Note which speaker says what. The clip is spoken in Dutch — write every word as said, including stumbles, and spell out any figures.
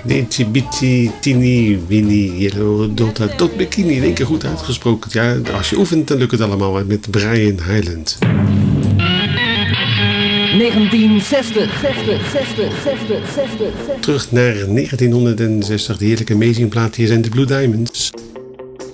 Speaker 1: Neetje Biti Tini Winnie Yellow Dota Dot Bikini. In één keer goed uitgesproken. Ja, als je oefent dan lukt het allemaal met Brian Hyland.
Speaker 2: negentien zestig, zestig, zestig, zestig, zestig.
Speaker 1: Terug naar negentienhonderdzestig, de heerlijke amazing plaat. Hier zijn de Blue Diamonds.